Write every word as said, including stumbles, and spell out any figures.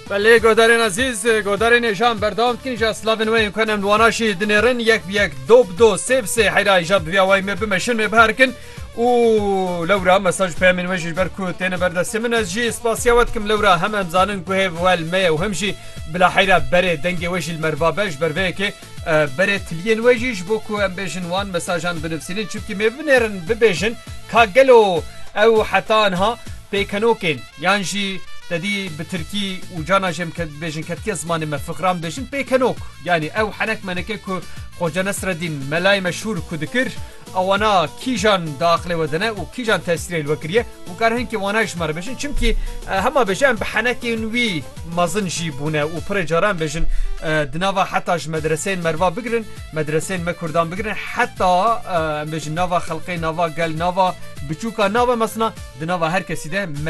بله گودارین عزیز گودارین ایشان بردام کن جا سلاوین وین کنم دواناشی دنیرن یک بیک دو دو سه سه حیرای جاب بیا وای می بمشن می بهرکن و لورا مساج پیامین وجه برکو تین بردست من از جی اسپاسیات کم لورا هم امزانن که ول می و همشی بلا حیرا بره دنگ وجه المربابش بروی که بره تلین وجهش بکو ام بیشن وان مساجان بنفسینین چونکی می بنیرن ببیشن کاغلو او حتی انها پیکنوکین یعنی جی تدي بتركي وجانا جم بيجن كتير زمان ما فقرام بيجن بيكنوك يعني او حنك منككو خوجا نصر الدين ملاي مشهور كذكر او انا كيجان داخل ودنا وكيجان تسري الوكريه وكارهن كي واناش مر بيجن چمكي هما بيجن بحنكي نوي مازن جيبونه وبرجاران بيجن دناوا حتى مدرسين مروا بقرن مدرسين مكردان بقرن حتى بيجن نافا خلقي نافا قال نافا بچوكا نافا مثلا دناوا هر كسي ده